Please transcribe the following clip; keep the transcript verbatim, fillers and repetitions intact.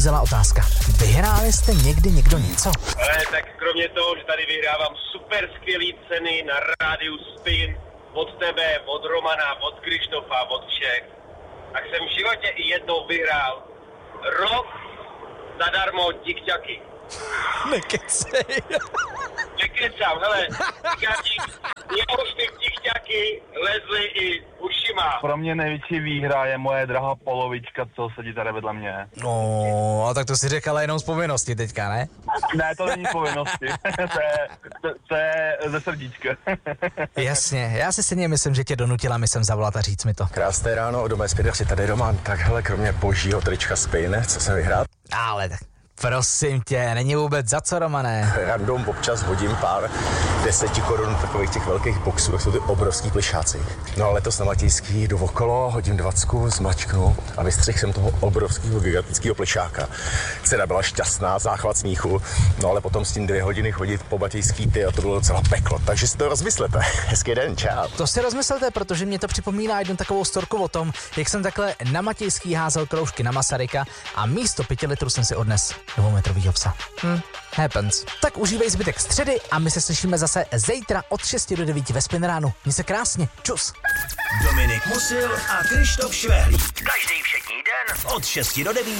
Vzala otázka. Vyhráli jste někdy někdo něco? Ale tak kromě toho, že tady vyhrávám super skvělý ceny na rádiu Spin, od tebe, od Romana, od Krištofa, od všech, tak jsem v životě i jednou vyhrál rok zadarmo tikťaky. Nekecej. Nekecám, hele, tikťaky, mě už ty tikťaky lezly i ušima. Pro mě největší výhra je moje drahá polovička, co sedí tady vedle mě. No, a tak to si řekl ale jenom z povinnosti teďka, ne? Ne, to není povinnosti, to, je, to, to je ze srdíčka. Jasně, já si stejně myslím, že tě donutila mi sem zavolat a říct mi to. Krásné ráno, doma je Spidersi, tady Roman. Tak hele, kromě božího trička Spin, co jsem vyhrál? Ale tak, prosím tě, není vůbec za co, Romane. Random občas hodím pár deseti korun takových těch velkých boxů, jak jsou ty obrovský plišáci. No ale letos na Matějský jdu okolo, hodím dvacku, zmačknu a vystřihl jsem toho obrovského gigantického plišáka. Cena byla šťastná, záchvat smíchu, no ale potom s tím dvě hodiny chodit po Matějský, ty, a to bylo docela peklo. Takže si to rozmyslete. Hezký den, čau. To si rozmyslete, protože mě to připomíná jednu takovou storku o tom, jak jsem takhle na Matějský házel kroužky na Masaryka a místo pěti litrů jsem si odnes dvoumetrovýho psa. Hm, happens. Tak užívej zbytek středy a my se slyšíme zase zítra od šesti do devíti ve Spin ránu. Měj se krásně. Čus. Dominik Musil a Krištof Švehlík. Každý všední den od šesti do devíti.